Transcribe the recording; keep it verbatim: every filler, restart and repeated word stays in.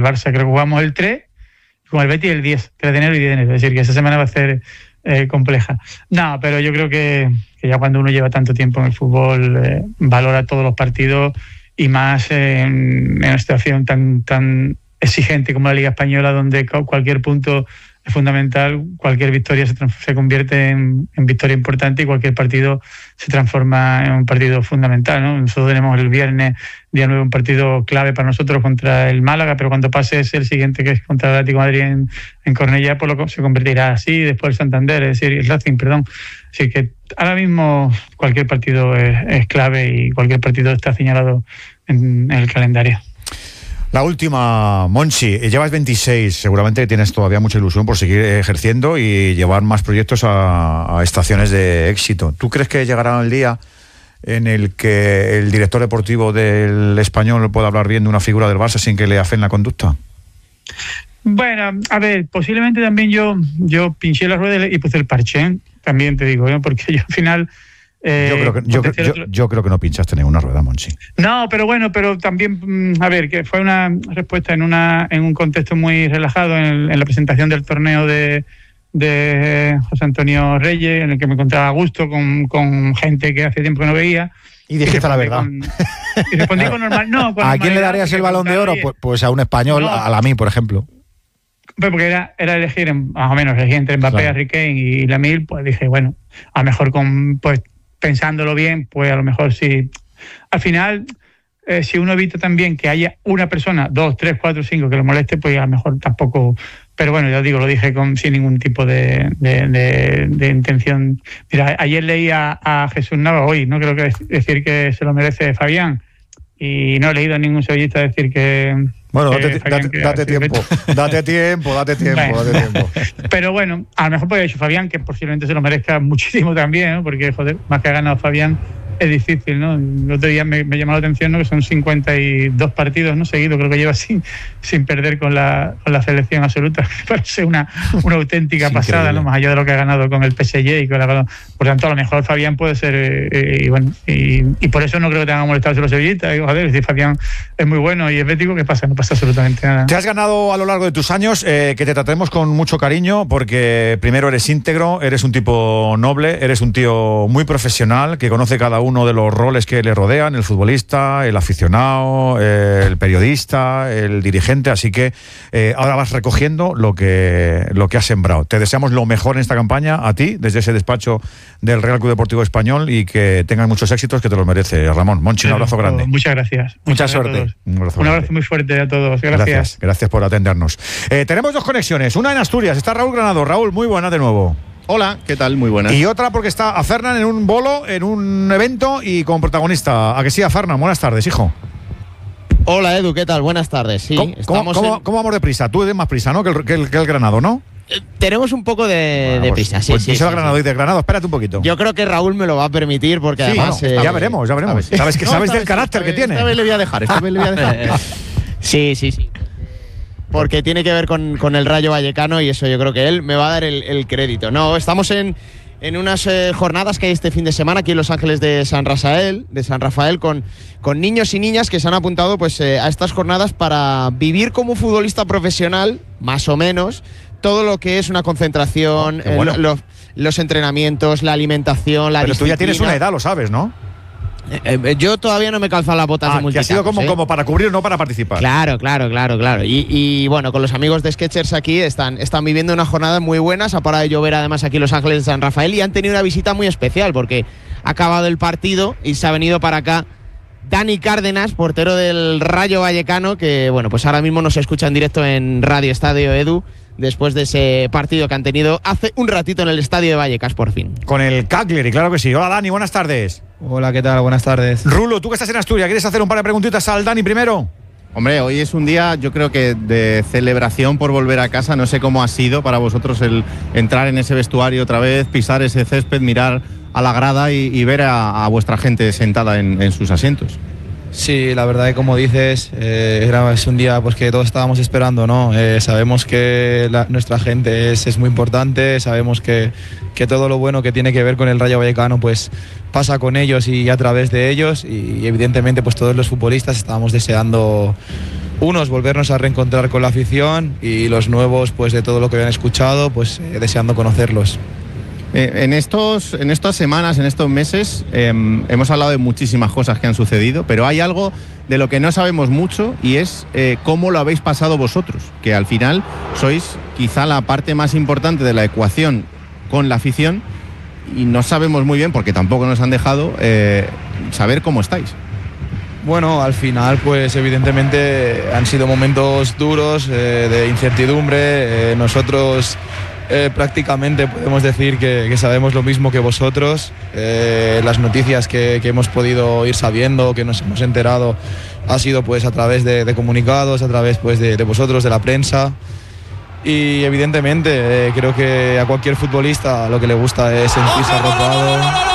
Barça creo que jugamos el tres, con el Betis el diez, tres de enero y diez de enero. Es decir, que esa semana va a ser eh, compleja. No, pero yo creo que, que ya cuando uno lleva tanto tiempo en el fútbol, eh, valora todos los partidos y más en, en una situación tan, tan exigente como la Liga Española, donde cualquier punto es fundamental, cualquier victoria se, se convierte en, en victoria importante y cualquier partido se transforma en un partido fundamental, ¿no? Nosotros tenemos el viernes, día nueve, un partido clave para nosotros contra el Málaga, pero cuando pase es el siguiente, que es contra el Atlético de Madrid en, en Cornellá, pues lo, se convertirá así, después el Santander, es decir, el Racing, perdón. Así que ahora mismo cualquier partido es, es clave y cualquier partido está señalado en, en el calendario. La última, Monchi, llevas veintiséis, seguramente tienes todavía mucha ilusión por seguir ejerciendo y llevar más proyectos a, a estaciones de éxito. ¿Tú crees que llegará el día en el que el director deportivo del Español pueda hablar bien de una figura del Barça sin que le afeen la conducta? Bueno, a ver, posiblemente también yo yo pinché la rueda y puse el parche, ¿eh? También te digo, ¿eh? Porque yo al final... Eh, yo, creo que, yo, yo, otro... yo creo que no pinchaste ninguna rueda, Monchi. No, pero bueno, pero también, a ver, que fue una respuesta en una en un contexto muy relajado en, el, en la presentación del torneo de, de José Antonio Reyes, en el que me encontraba a gusto con, con gente que hace tiempo que no veía. Y dijiste la verdad. Con, y respondí con normal. No, con ¿A quién le darías el Balón de Oro? Pues, pues a un español, no, a la mí, por ejemplo. Pues porque era, era elegir, más o menos, elegir entre Mbappé, claro, Harry Kane y Lamine, pues dije, bueno, a lo mejor con... pues pensándolo bien, pues a lo mejor sí. Al final, eh, si uno evita también que haya una persona, dos, tres, cuatro, cinco, que lo moleste, pues a lo mejor tampoco... Pero bueno, ya digo, lo dije con sin ningún tipo de, de, de, de intención. Mira, ayer leí a, a Jesús Nava, hoy, no creo que decir que se lo merece Fabián, y no he leído a ningún sevillista decir que... Bueno, date, date, date tiempo, date tiempo, date tiempo, bueno, date tiempo. Pero bueno, a lo mejor puede haber hecho Fabián, que posiblemente se lo merezca muchísimo también, ¿no? Porque, joder, más que ha ganado Fabián, es difícil, ¿no? El otro día me, me llamó la atención, ¿no? Que son cincuenta y dos partidos, ¿no? Seguidos, creo que lleva sin, sin perder con la, con la selección absoluta. Me parece una, una auténtica pasada, ¿no? Más allá de lo que ha ganado con el P S G y con la... Por tanto, a lo mejor Fabián puede ser... Eh, y bueno, y, y por eso no creo que tengan que molestarse los sevillistas. Joder, es decir, Fabián es muy bueno y es bético, ¿qué pasa? No pasa absolutamente nada. Te has ganado a lo largo de tus años eh, que te tratemos con mucho cariño, porque primero eres íntegro, eres un tipo noble, eres un tío muy profesional, que conoce cada uno de los roles que le rodean, el futbolista, el aficionado, eh, el periodista, el dirigente, así que eh, ahora vas recogiendo lo que, lo que has sembrado. Te deseamos lo mejor en esta campaña, a ti, desde ese despacho del Real Club Deportivo Español, y que tengas muchos éxitos, que te los merece, Ramón. Monchi, un abrazo grande. Muchas gracias. Mucha suerte. Un abrazo, un abrazo muy fuerte a todos. Gracias. Gracias, gracias por atendernos. Eh, tenemos dos conexiones, una en Asturias, está Raúl Granado. Raúl, muy buena de nuevo. Hola, ¿qué tal? Muy buenas. Y otra porque está a Fernan en un bolo, en un evento y como protagonista. ¿A que sí, a Fernan? Buenas tardes, hijo. Hola, Edu, ¿qué tal? Buenas tardes. Sí, ¿Cómo, estamos ¿cómo, en... ¿Cómo vamos de prisa? Tú tienes más prisa, ¿no? Que el, que el, que el Granado, ¿no? Eh, tenemos un poco de, bueno, de pues, prisa, sí, pues, sí. Pues sí, el sí, Granado sí. y de Granado, espérate un poquito. Yo creo que Raúl me lo va a permitir porque sí, además... Bueno, eh, ya veremos, ya veremos. Sabes, sabes que, no, sabes sabes, del carácter sabes, que tiene. Esta vez le voy a dejar, esta vez le voy a dejar. Sí, sí, sí. Porque tiene que ver con, con el Rayo Vallecano y eso yo creo que él me va a dar el, el crédito. No, estamos en... en unas eh, jornadas que hay este fin de semana aquí en Los Ángeles de San Rafael, de San Rafael con, con niños y niñas que se han apuntado pues, eh, a estas jornadas para vivir como futbolista profesional, más o menos, todo lo que es una concentración, oh, bueno. eh, lo, los entrenamientos, la alimentación, la Pero disciplina. tú ya tienes una edad, lo sabes, ¿no? Eh, eh, yo todavía no me he calzado las botas ah, de multitacos, que ha sido como, ¿eh? como para cubrir, no para participar. Claro, claro, claro, claro. Y, y bueno, con los amigos de Skechers aquí están, están viviendo unas jornadas muy buenas. Ha parado de llover además aquí en Los Ángeles de San Rafael y han tenido una visita muy especial porque ha acabado el partido y se ha venido para acá Dani Cárdenas, portero del Rayo Vallecano, que bueno, pues ahora mismo nos escucha en directo en Radio Estadio Edu, después de ese partido que han tenido hace un ratito en el Estadio de Vallecas, por fin. Con el Cagliari, claro que sí. Hola, Dani, buenas tardes. Hola, ¿qué tal? Buenas tardes. Rulo, tú que estás en Asturias, ¿quieres hacer un par de preguntitas al Dani primero? Hombre, hoy es un día, yo creo que de celebración por volver a casa. No sé cómo ha sido para vosotros el entrar en ese vestuario otra vez, pisar ese césped, mirar a la grada y, y ver a, a vuestra gente sentada en, en sus asientos. Sí, la verdad que como dices, eh, era, es un día pues, que todos estábamos esperando, ¿no? Eh, sabemos que la, nuestra gente es, es muy importante, sabemos que, que todo lo bueno que tiene que ver con el Rayo Vallecano pues, pasa con ellos y a través de ellos y, y evidentemente pues, todos los futbolistas estábamos deseando unos volvernos a reencontrar con la afición y los nuevos, pues de todo lo que habían escuchado, pues eh, deseando conocerlos. Eh, en, estos, en estas semanas, en estos meses, eh, hemos hablado de muchísimas cosas que han sucedido, pero hay algo de lo que no sabemos mucho y es eh, cómo lo habéis pasado vosotros, que al final sois quizá la parte más importante de la ecuación con la afición y no sabemos muy bien, porque tampoco nos han dejado eh, saber cómo estáis. Bueno, al final, pues evidentemente han sido momentos duros, eh, de incertidumbre. Eh, nosotros eh, prácticamente podemos decir que, que sabemos lo mismo que vosotros. Eh, las noticias que, que hemos podido ir sabiendo, que nos hemos enterado, ha sido pues a través de, de comunicados, a través pues de, de vosotros, de la prensa. Y evidentemente eh, creo que a cualquier futbolista lo que le gusta es sentirse arropado.